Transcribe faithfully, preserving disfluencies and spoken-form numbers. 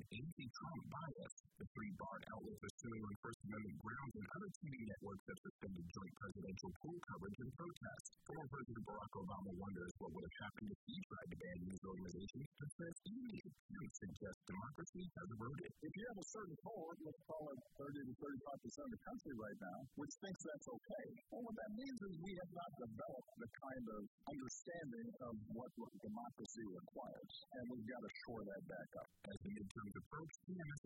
anti-Trump bias. The three barred outlets are suing on First Amendment grounds, and other T V networks have suspended joint presidential poll coverage in protest. Former President Barack Obama wonders what would have happened if he tried to ban news organizations, but says even the attempt suggests democracy has eroded. If you have a certain poll, let's call it thirty to thirty-five percent of the country right now, which thinks that's okay, well, what that means is we have not developed the kind of understanding of what democracy requires, and we've got to shore that back up. As the midterms approach, C M S